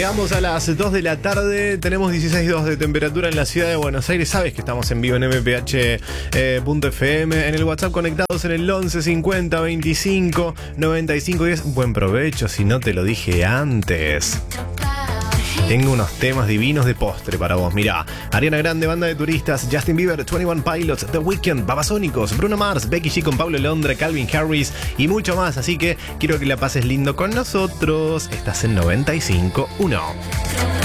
Llegamos a las 2 de la tarde, tenemos 16 de temperatura en la ciudad de Buenos Aires. Sabes que estamos en vivo en mph.fm, en el WhatsApp conectados en el 11 50 25 95 10. Buen provecho si no te lo dije antes. Tengo unos temas divinos de postre para vos. Mirá, Ariana Grande, Banda de Turistas, Justin Bieber, 21 Pilots, The Weeknd, Babasónicos, Bruno Mars, Becky G con Pablo Londra, Calvin Harris y mucho más. Así que quiero que la pases lindo con nosotros. Estás en 95.1.